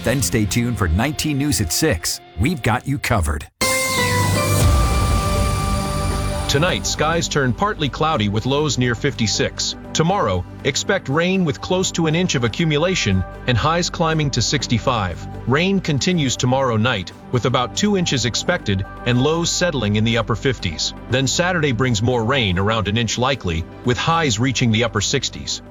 Then stay tuned for 19 News at 6. We've got you covered. Tonight, skies turn partly cloudy with lows near 56. Tomorrow, expect rain with close to an inch of accumulation and highs climbing to 65. Rain continues tomorrow night with about 2 inches expected and lows settling in the upper 50s. Then Saturday brings more rain, around an inch likely, with highs reaching the upper 60s.